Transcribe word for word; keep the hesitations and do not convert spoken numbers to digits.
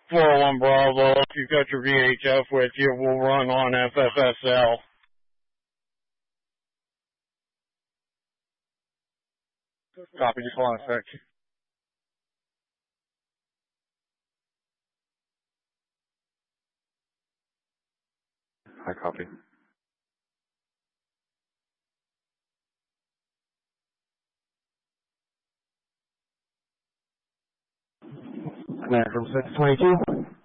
four oh one Bravo, if you've got your V H F with you, we'll run on F F S L. Copy, just hold on a sec. I copy. Command from six twenty-two.